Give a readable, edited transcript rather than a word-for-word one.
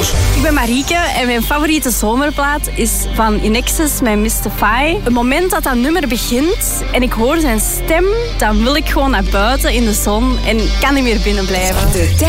zon. Ik ben Marieke en mijn favoriete zomerplaat is van INXS met Mystify. Het moment dat dat nummer begint en ik hoor zijn stem, dan wil ik gewoon naar buiten in de zon en kan niet meer binnen blijven.